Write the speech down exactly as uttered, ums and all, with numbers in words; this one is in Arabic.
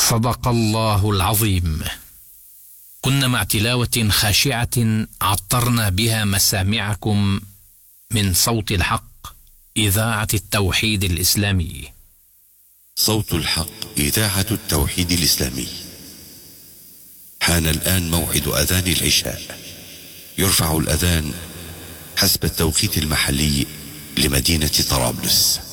صدق الله العظيم. كنا مع تلاوة خاشعة عطرنا بها مسامعكم من صوت الحق، إذاعة التوحيد الإسلامي. صوت الحق، إذاعة التوحيد الإسلامي. حان الآن موعد أذان العشاء. يرفع الأذان حسب التوقيت المحلي لمدينة طرابلس.